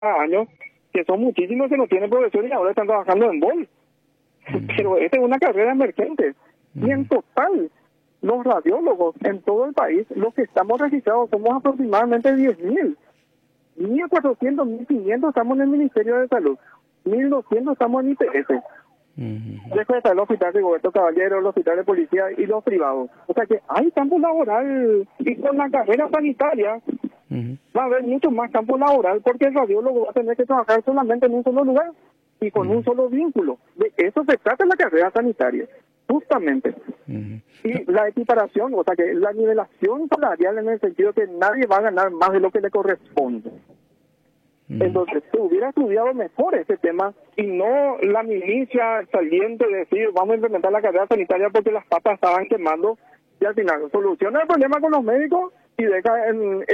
años, que son muchísimos que no tienen profesión y ahora están trabajando en BOL. Pero esta es una carrera emergente. Y en total, los radiólogos en todo el país, los que estamos registrados, somos aproximadamente 10.000. 1.400, 1.500 estamos en el Ministerio de Salud. 1.200 estamos en IPS. Después está el hospital de Rigoberto Caballero, el hospital de policía y los privados. O sea que hay campo laboral y con la carrera sanitaria va a haber mucho más campo laboral porque el radiólogo va a tener que trabajar solamente en un solo lugar y con un solo vínculo. De eso se trata la carrera sanitaria, justamente. Y la equiparación, o sea que la nivelación salarial en el sentido que nadie va a ganar más de lo que le corresponde. Entonces, se hubiera estudiado mejor ese tema y no la milicia saliente de decir vamos a implementar la carrera sanitaria porque las patas estaban quemando y al final soluciona el problema con los médicos y deja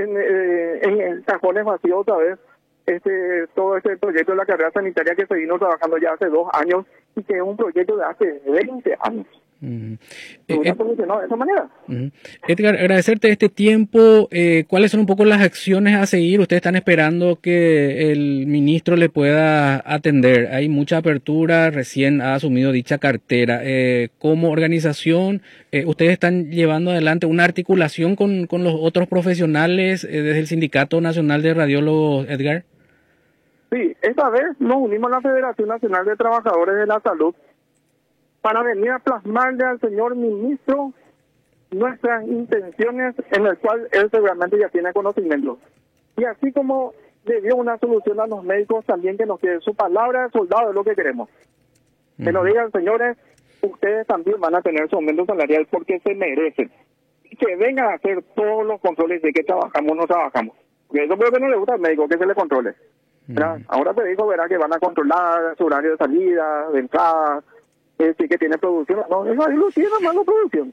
en cajones vacíos otra vez todo este proyecto de la carrera sanitaria que se vino trabajando ya hace 2 años y que es un proyecto de hace 20 años. ¿Hubiera solucionado de esa manera? Edgar, agradecerte este tiempo. ¿Cuáles son un poco las acciones a seguir? Ustedes están esperando que el ministro le pueda atender. Hay mucha apertura, recién ha asumido dicha cartera. Como organización, ¿ustedes están llevando adelante una articulación con los otros profesionales desde el Sindicato Nacional de Radiólogos, Edgar? Sí, esta vez nos unimos a la Federación Nacional de Trabajadores de la Salud para venir a plasmarle al señor ministro nuestras intenciones en el cual él seguramente ya tiene conocimiento. Y así como le dio una solución a los médicos, también que nos quede su palabra de soldado es lo que queremos. Que nos digan, señores, ustedes también van a tener su aumento salarial porque se merecen. Y que vengan a hacer todos los controles de que trabajamos o no trabajamos. Porque eso creo que no le gusta al médico, que se le controle. Ahora te digo, verá que van a controlar su horario de salida, de entrada, sí que tiene producción. No, el radiólogo tiene más la producción.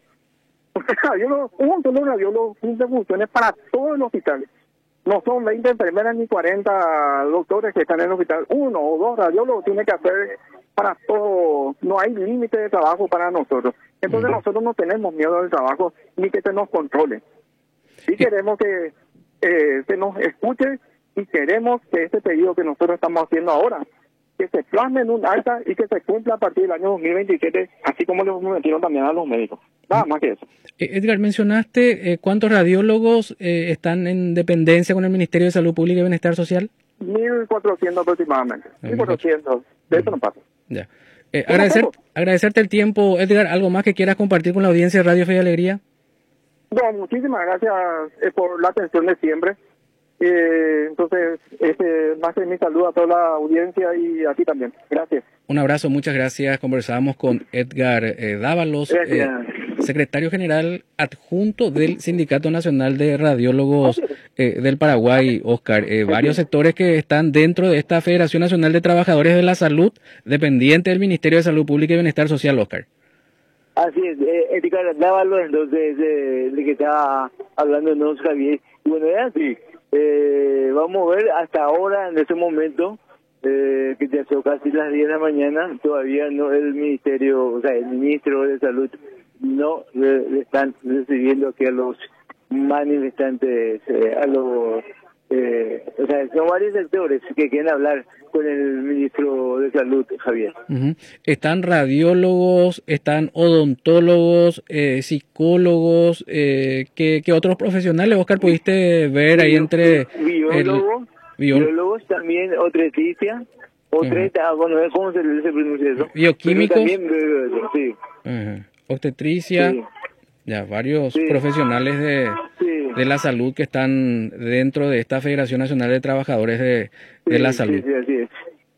Un solo radiólogo cumple funciones para todo el hospital. No son 20 enfermeras ni 40 doctores que están en el hospital. 1 o 2 radiólogos tiene que hacer para todo. No hay límite de trabajo para nosotros. Entonces nosotros no tenemos miedo del trabajo ni que se nos controle. Sí queremos que se nos escuche y queremos que este pedido que nosotros estamos haciendo ahora, que se plasme en un acta y que se cumpla a partir del año 2027, así como le prometieron también a los médicos. Nada más que eso. Edgar, mencionaste cuántos radiólogos están en dependencia con el Ministerio de Salud Pública y Bienestar Social. 1.400 aproximadamente. 1.400. De eso no pasa. Ya. Agradecerte el tiempo, Edgar. ¿Algo más que quieras compartir con la audiencia de Radio Fe y Alegría? No, muchísimas gracias por la atención de siempre. Entonces, más de mi saludo a toda la audiencia y a ti también. Gracias. Un abrazo, muchas gracias. Conversamos con Edgar Dávalos, secretario general adjunto del Sindicato Nacional de Radiólogos del Paraguay, Oscar. Varios sectores que están dentro de esta Federación Nacional de Trabajadores de la Salud, dependiente del Ministerio de Salud Pública y Bienestar Social, Oscar. Así es, Edgar Dávalos, entonces, de que estaba hablando, ¿no, Javier? Y bueno, es así. Vamos a ver hasta ahora, en este momento, que ya son casi las 10 de la mañana, todavía no el ministerio, o sea, el ministro de Salud no le están recibiendo aquí a los manifestantes, o sea, son varios sectores que quieren hablar con el ministro de Salud, Javier. Están radiólogos, están odontólogos, psicólogos, ¿qué otros profesionales, Oscar, pudiste ver ahí entre biólogos también, obstetricia, bueno, ¿cómo se pronuncia eso? Bioquímicos, también, sí. Obstetricia, sí. Ya, varios profesionales de la salud que están dentro de esta Federación Nacional de Trabajadores de la Salud. Sí, así es.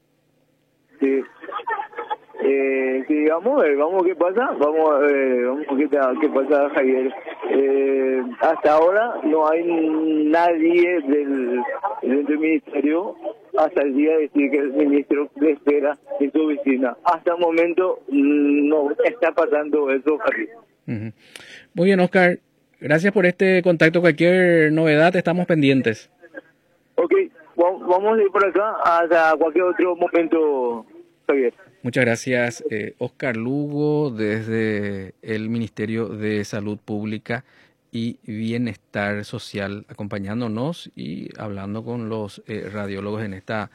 Sí, vamos a ver, qué pasa, vamos a ver qué pasa, Javier. Hasta ahora no hay nadie del ministerio hasta el día de decir que el ministro le espera en su oficina. Hasta el momento no está pasando eso, Javier. Muy bien, Oscar. Gracias por este contacto. Cualquier novedad, estamos pendientes. Ok, vamos a ir por acá hasta cualquier otro momento, Javier. Muchas gracias, Oscar Lugo, desde el Ministerio de Salud Pública y Bienestar Social, acompañándonos y hablando con los radiólogos en esta